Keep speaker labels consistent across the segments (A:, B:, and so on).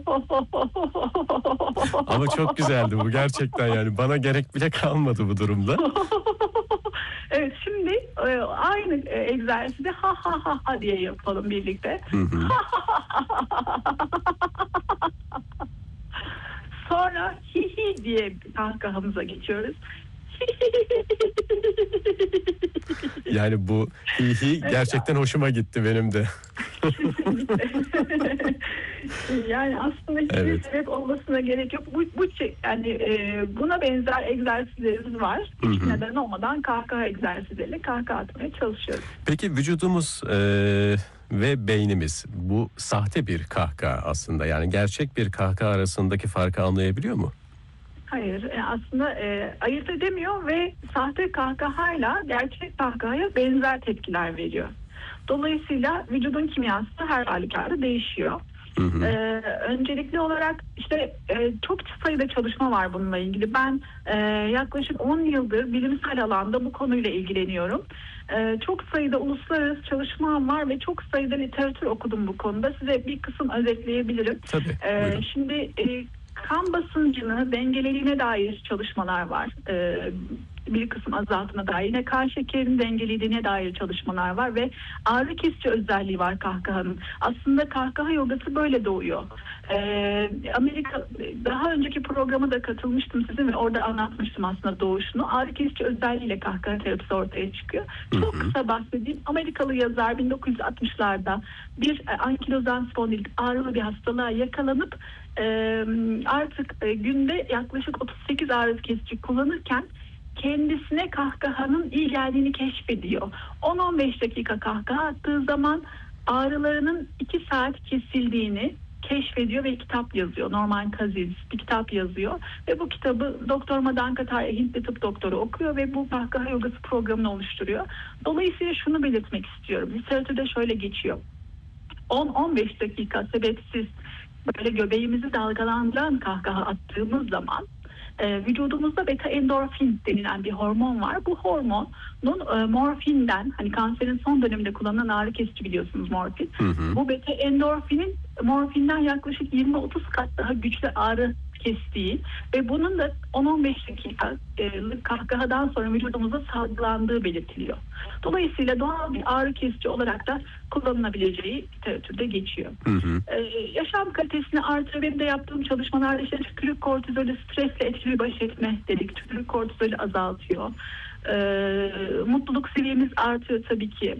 A: Ama çok güzeldi bu gerçekten, yani bana gerek bile kalmadı bu durumda.
B: Evet, şimdi aynı egzersizi ha ha ha ha diye yapalım birlikte.
A: Hı hı.
B: Sonra hi hi diye kahkahamıza geçiyoruz.
A: Yani bu hihi gerçekten hoşuma gitti benim de.
B: Yani aslında hiçbir
A: Evet.
B: sebep olmasına gerek yok. Yani buna benzer egzersizlerimiz var.
A: Hı
B: Hiç
A: hı.
B: neden olmadan kahkaha egzersizleriyle kahkaha atmaya çalışıyoruz.
A: Peki vücudumuz ve beynimiz bu sahte bir kahkaha aslında, yani gerçek bir kahkaha arasındaki farkı anlayabiliyor mu?
B: Hayır, aslında ayırt edemiyor ve sahte kahkahayla gerçek kahkahaya benzer tepkiler veriyor. Dolayısıyla vücudun kimyası her halükarda değişiyor.
A: Hı hı.
B: Öncelikli olarak işte çok sayıda çalışma var bununla ilgili. Ben yaklaşık 10 yıldır bilimsel alanda bu konuyla ilgileniyorum. Çok sayıda uluslararası çalışmam var ve çok sayıda literatür okudum bu konuda. Size bir kısım özetleyebilirim.
A: Tabii. Buyurun.
B: Şimdi kan basıncını dengelediğine dair çalışmalar var. Bir kısım azaltına dair, yine kan şekerinin dengelediğine dair çalışmalar var ve ağrı kesici özelliği var kahkahanın. Aslında kahkaha yogası böyle doğuyor. Amerika, daha önceki programa da katılmıştım sizin ve orada anlatmıştım aslında doğuşunu. Ağrı kesici özelliğiyle kahkaha terapisi ortaya çıkıyor. Çok kısa bahsedeyim. Amerikalı yazar 1960'larda bir ankilozan spondilit ağrılı bir hastalığa yakalanıp artık günde yaklaşık 38 ağrı kesici kullanırken kendisine kahkahanın iyi geldiğini keşfediyor. 10-15 dakika kahkaha attığı zaman ağrılarının 2 saat kesildiğini keşfediyor ve kitap yazıyor. Norman Cousins bir kitap yazıyor ve bu kitabı Doktor Madan Katay, Hintli tıp doktoru okuyor ve bu kahkaha yogası programını oluşturuyor. Dolayısıyla şunu belirtmek istiyorum. Literatürde şöyle geçiyor. 10-15 dakika sebepsiz böyle göbeğimizi dalgalandıran kahkaha attığımız zaman vücudumuzda beta endorfin denilen bir hormon var. Bu hormonun morfinden, hani kanserin son döneminde kullanılan ağrı kesici biliyorsunuz morfin.
A: Hı hı.
B: Bu beta endorfinin morfinden yaklaşık 20-30 kat daha güçlü ağrı kestiği ve bunun da 10-15 dakikalık kahkahadan sonra vücudumuzda salgılandığı belirtiliyor. Dolayısıyla doğal bir ağrı kesici olarak da kullanılabileceği literatürde geçiyor.
A: Hı hı.
B: Yaşam kalitesini artırıyor. Benim de yaptığım çalışmalarda işte tükürük kortizolü, stresle etkili baş etme dedik. Tükürük kortizolü azaltıyor. Mutluluk seviyemiz artıyor tabii ki.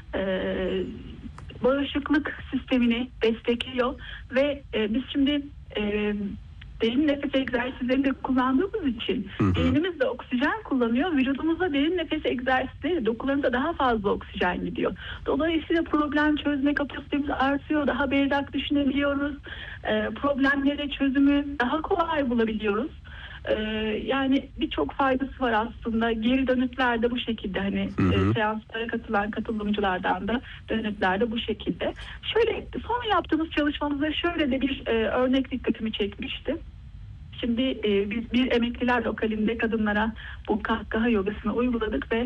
B: Bağışıklık sistemini destekliyor ve biz şimdi derin nefes egzersizlerini de kullandığımız için beynimiz de oksijen kullanıyor. Vücudumuzda derin nefes egzersizleri dokularımıza daha fazla oksijen gidiyor. Dolayısıyla problem çözme kapasitemiz artıyor. Daha berrak düşünebiliyoruz. Problemlere çözümü daha kolay bulabiliyoruz. Yani birçok faydası var aslında. Geri dönütler de bu şekilde, hani seanslara katılan katılımcılardan da dönütler de bu şekilde. Şöyle son yaptığımız çalışmamızda şöyle de bir örnek dikkatimi çekmişti. Şimdi biz bir emekliler lokalinde kadınlara bu kahkaha yogasını uyguladık ve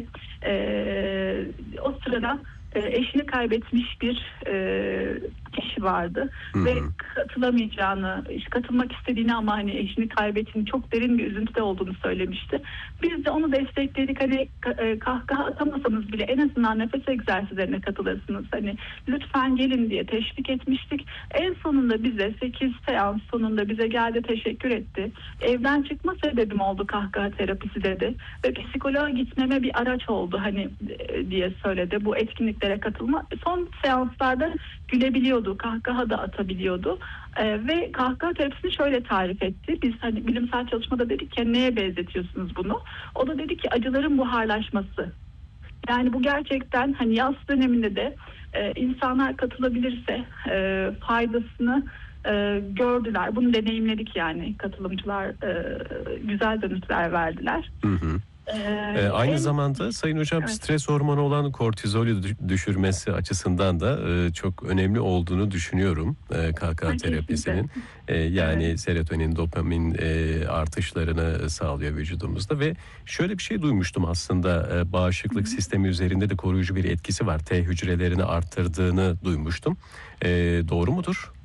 B: o sırada eşini kaybetmiş bir kişi vardı ve katılamayacağını, katılmak istediğini ama hani eşini kaybettiğini, çok derin bir üzüntüde olduğunu söylemişti. Biz de onu destekledik. Hani kahkaha atamasanız bile en azından nefes egzersizlerine katılırsınız. Hani lütfen gelin diye teşvik etmiştik. En sonunda bize 8 seans sonunda bize geldi, teşekkür etti. Evden çıkma sebebim oldu kahkaha terapisi dedi ve psikoloğa gitmeme bir araç oldu hani diye söyledi. Bu etkinliklere katılma. Son seanslarda gülebiliyordu, kahkaha da atabiliyordu. Ve kahkaha terapisini şöyle tarif etti. Biz hani bilimsel çalışmada dedik ki neye benzetiyorsunuz bunu? O da dedi ki acıların buharlaşması. Yani bu gerçekten hani yaz döneminde de insanlar katılabilirse faydasını gördüler. Bunu deneyimledik yani katılımcılar güzel dönütler verdiler.
A: Hı hı. Aynı zamanda Sayın Hocam,
B: Evet.
A: stres hormonu olan kortizolü düşürmesi açısından da çok önemli olduğunu düşünüyorum kahkaha terapisinin. Yani
B: Evet.
A: serotonin, dopamin artışlarını sağlıyor vücudumuzda ve şöyle bir şey duymuştum aslında, bağışıklık sistemi üzerinde de koruyucu bir etkisi var. T hücrelerini arttırdığını duymuştum. Doğru mudur?